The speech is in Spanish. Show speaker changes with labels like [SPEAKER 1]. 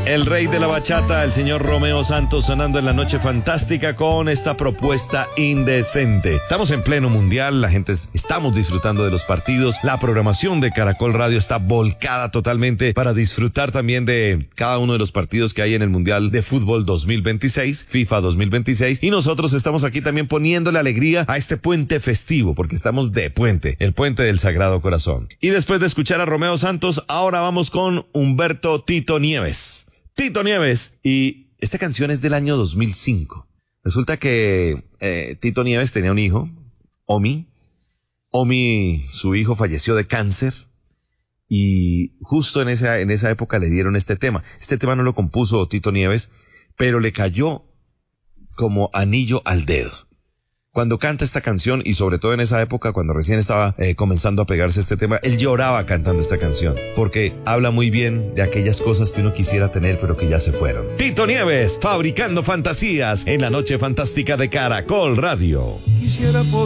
[SPEAKER 1] El rey de la bachata, el señor Romeo Santos, sonando en la noche fantástica con esta propuesta indecente. Estamos en pleno mundial, la gente estamos disfrutando de los partidos, la programación de Caracol Radio está volcada totalmente para disfrutar también de cada uno de los partidos que hay en el Mundial de Fútbol 2026, FIFA 2026, y nosotros estamos aquí también poniéndole alegría a este puente festivo, porque estamos de puente, el puente del Sagrado Corazón. Y después de escuchar a Romeo Santos, ahora vamos con Humberto Tito Nieves. Tito Nieves, y esta canción es del año 2005. Resulta que Tito Nieves tenía un hijo, Omi, su hijo falleció de cáncer, y justo en esa época le dieron este tema. Este tema no lo compuso Tito Nieves, pero le cayó como anillo al dedo. Cuando canta esta canción, y sobre todo en esa época, cuando recién estaba comenzando a pegarse este tema, él lloraba cantando esta canción, porque habla muy bien de aquellas cosas que uno quisiera tener, pero que ya se fueron. Tito Nieves, fabricando fantasías en la noche fantástica de Caracol Radio.